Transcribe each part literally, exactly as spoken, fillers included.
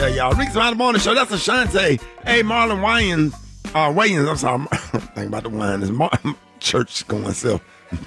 Hey, y'all. Rick's Around the Morning Show. That's Ashante. Hey, Marlon Wayans. Uh, Wayans, I'm sorry. Think about the wine. Is Mar- church going self.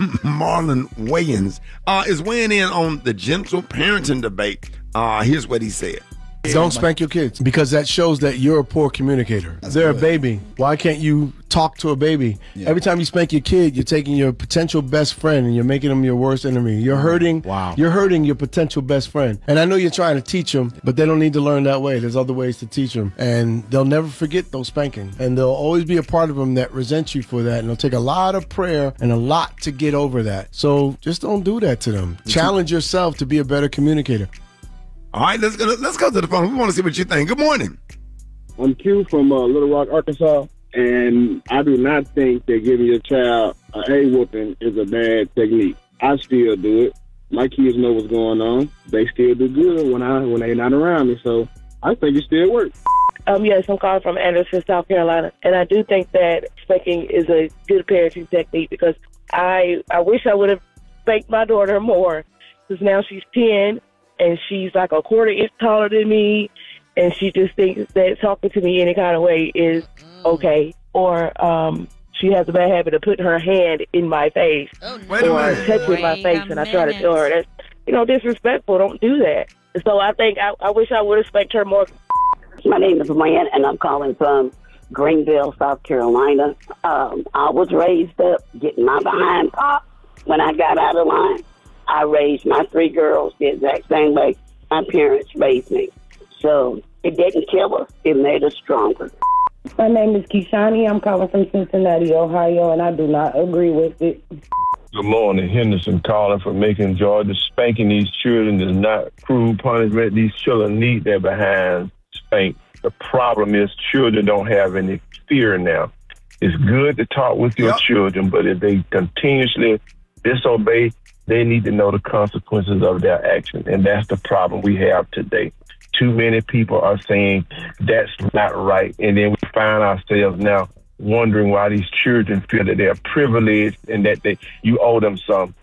Marlon Wayans uh, is weighing in on the gentle parenting debate. Uh, here's what he said. Don't spank your kids because that shows that you're a poor communicator. That's They're good. A baby. Why can't you talk to a baby? Yeah. Every time you spank your kid, you're taking your potential best friend and you're making them your worst enemy. You're hurting. Wow. You're hurting your potential best friend. And I know you're trying to teach them, but they don't need to learn that way. There's other ways to teach them, and they'll never forget those spanking. And there'll always be a part of them that resents you for that. And it'll take a lot of prayer and a lot to get over that. So just don't do that to them. Challenge yourself to be a better communicator. All right, let's go, let's go to the phone. We want to see what you think. Good morning. I'm Q from uh, Little Rock, Arkansas, and I do not think that giving your child a A-whooping is a bad technique. I still do it. My kids know what's going on. They still do good when I when they're not around me, so I think it still works. Um, yes, I'm calling from Anderson, South Carolina, and I do think that spanking is a good parenting technique because I I wish I would have spanked my daughter more because now she's ten. And she's like a quarter inch taller than me, and she just thinks that talking to me any kind of way is okay. Or um, she has a bad habit of putting her hand in my face oh, or touching my face, and I try to tell her that's, you know, disrespectful. Don't do that. So I think I, I wish I would have spanked her more. My name is Lynn, and I'm calling from Greenville, South Carolina. Um, I was raised up getting my behind popped when I got out of line. I raised my three girls the exact same way my parents raised me. So it didn't kill us. It made us stronger. My name is Kishani. I'm calling from Cincinnati, Ohio, and I do not agree with it. Good morning. Henderson calling from Macon, Georgia. Spanking these children is not cruel punishment. These children need their behind spanked. The problem is children don't have any fear now. It's good to talk with your yep. children, but if they continuously disobey, they need to know the consequences of their action, and that's the problem we have today. Too many people are saying that's not right, and then we find ourselves now wondering why these children feel that they're privileged and that they you owe them some.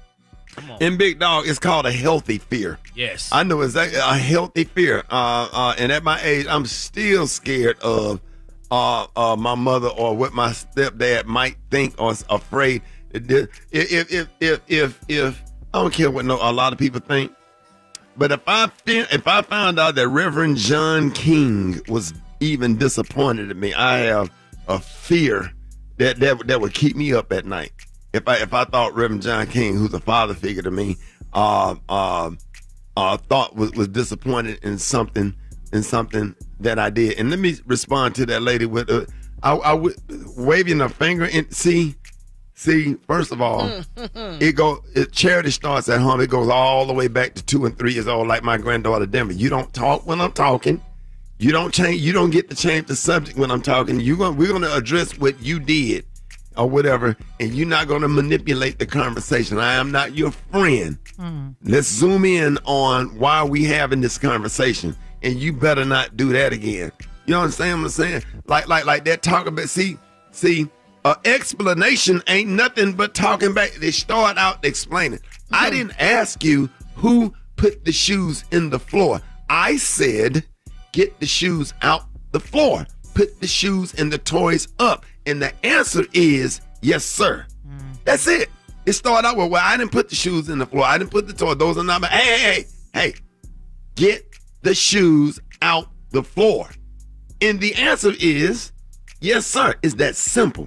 In Big Dog, it's called a healthy fear. Yes. I know exactly a healthy fear. Uh, uh, and at my age, I'm still scared of uh, uh, my mother or what my stepdad might think or is afraid. If if if if if, if I don't care what no a lot of people think, but if I if I found out that Reverend John King was even disappointed in me, I have a fear that that that would keep me up at night. If I if I thought Reverend John King, who's a father figure to me, uh, uh, uh, thought was, was disappointed in something in something that I did. And let me respond to that lady with uh, I, I w- waving a finger and see. See, first of all, it go it, charity starts at home. It goes all the way back to two and three years old, like my granddaughter Denver. You don't talk when I'm talking. You don't change. You don't get to change the subject when I'm talking. You going we're going to address what you did or whatever, and you're not going to manipulate the conversation. I am not your friend. Mm. Let's zoom in on why we having this conversation, and you better not do that again. You understand what I'm saying? Like like like that talk about. See see. An explanation ain't nothing but talking back. They start out explaining. Mm-hmm. I didn't ask you who put the shoes in the floor. I said, get the shoes out the floor. Put the shoes and the toys up. And the answer is, yes, sir. Mm. That's it. It started out with, well, I didn't put the shoes in the floor. I didn't put the toys. Those are not my, hey, hey, hey, hey, get the shoes out the floor. And the answer is, yes, sir. It's that simple.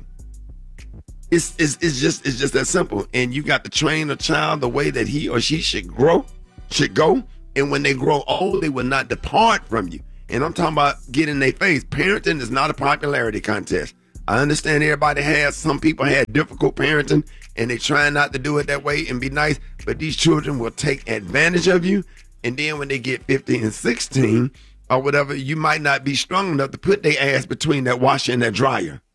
It's, it's, it's just it's just that simple. And you got to train a child the way that he or she should grow, should go. And when they grow old, they will not depart from you. And I'm talking about get in their face. Parenting is not a popularity contest. I understand everybody has, some people had difficult parenting and they try not to do it that way and be nice. But these children will take advantage of you. And then when they get fifteen and sixteen or whatever, you might not be strong enough to put their ass between that washer and that dryer.